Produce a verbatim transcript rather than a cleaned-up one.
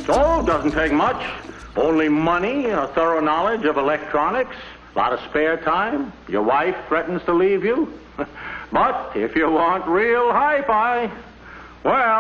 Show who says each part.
Speaker 1: Oh, doesn't take much. Only money, a thorough knowledge of electronics, a lot of spare time. Your wife threatens to leave you. But if you want real hi-fi, well...